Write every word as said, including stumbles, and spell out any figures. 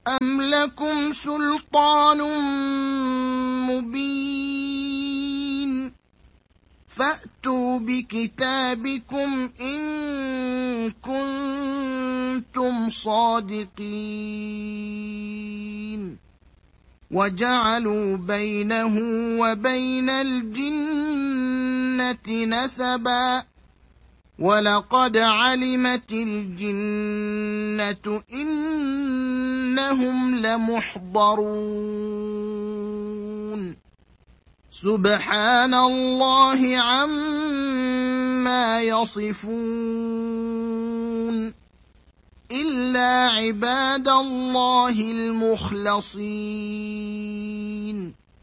أَمْ لَكُمْ سُلْطَانٌ مُّبِينٌ فَأْتُوا بِكِتَابِكُمْ إِن كُنتُمْ صَادِقِينَ وَجَعَلُوا بَيْنَهُ وَبَيْنَ الْجِنَّةِ نَسَبًا وَلَقَدْ عَلِمَتِ الْجِنَّةُ إِنَّهُمْ لَمُحْضَرُونَ سُبْحَانَ اللَّهِ عَمَّا يَصِفُونَ إِلَّا عِبَادَ اللَّهِ الْمُخْلَصِينَ